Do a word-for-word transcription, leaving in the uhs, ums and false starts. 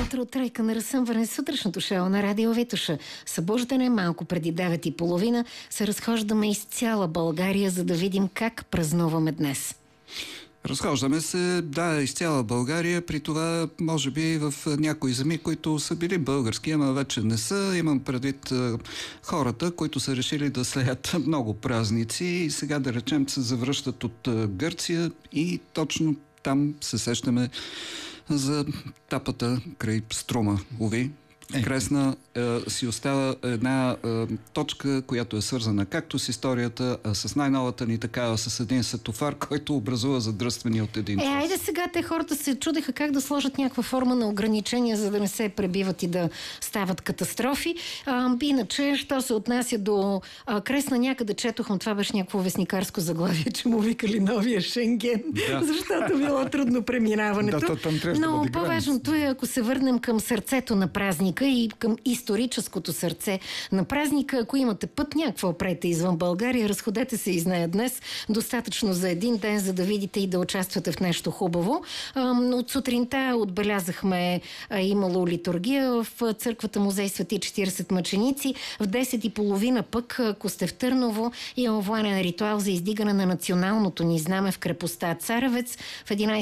утро от Трайка на разсъмване сутрешното шоу на Радио Витоша. Събуждане малко преди девет и половина се разхождаме из цяла България, за да видим как празнуваме днес. Разхождаме се, да, из цяла България, при това може би в някои земи, които са били български, ама вече не са. Имам предвид е, хората, които са решили да слеят много празници и сега, да речем, се завръщат от е, Гърция и точно там се сещаме за тапата край Струма. Уви, в Кресна е, си остава една е, точка, която е свързана както с историята, а с най-новата ни такава, с един светофар, който образува задръствания от един Е, час. айде сега те хората се чудеха как да сложат някаква форма на ограничения, за да не се пребиват и да стават катастрофи. А, иначе, що се отнася до а, Кресна, някъде четохме, това беше някакво вестникарско заглавие, че му викали новия Шенген, да. Защото било трудно преминаването. Да, там трябва Но да по-важното е, ако се върнем към сърцето на празника и към историческото сърце на празника. Ако имате път, някакво прете извън България, разходете се из нея днес. Достатъчно за един ден, за да видите и да участвате в нещо хубаво. От сутринта отбелязахме, имало литургия в църквата Музей Свети четиридесет мъченици. В десет и половина пък, ако сте в Търново, има военен ритуал за издигане на националното ни знаме в крепостта Царевец. В единадесет